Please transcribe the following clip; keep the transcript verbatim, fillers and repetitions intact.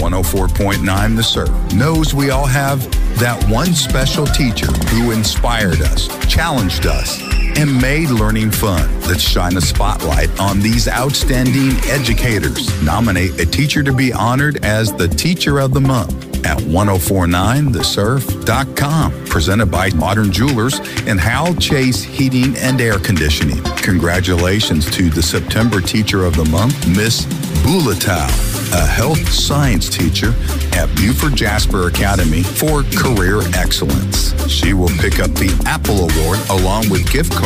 one oh four point nine The Surf knows we all have that one special teacher who inspired us, challenged us, and made learning fun. Let's shine a spotlight on these outstanding educators. Nominate a teacher to be honored as the Teacher of the Month at ten forty-nine the surf dot com. Presented by Modern Jewelers and Hal Chase Heating and Air Conditioning. Congratulations to the September Teacher of the Month, Miss Bulatow, a health science teacher at Buford Jasper Academy for career excellence. She will pick up the Apple Award along with gift cards